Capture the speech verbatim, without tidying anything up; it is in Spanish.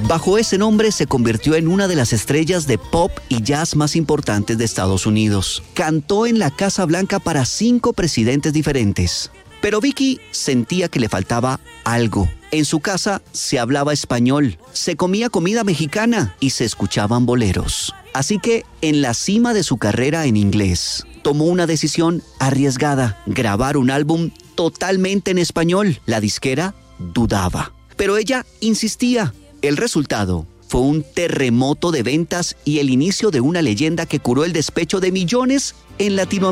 Bajo ese nombre se convirtió en una de las estrellas de pop y jazz más importantes de Estados Unidos. Cantó en la Casa Blanca para cinco presidentes diferentes. Pero Vicky sentía que le faltaba algo. En su casa se hablaba español, se comía comida mexicana y se escuchaban boleros. Así que, en la cima de su carrera en inglés, tomó una decisión arriesgada: grabar un álbum totalmente en español. La disquera dudaba, pero ella insistía. El resultado fue un terremoto de ventas y el inicio de una leyenda que curó el despecho de millones en Latinoamérica.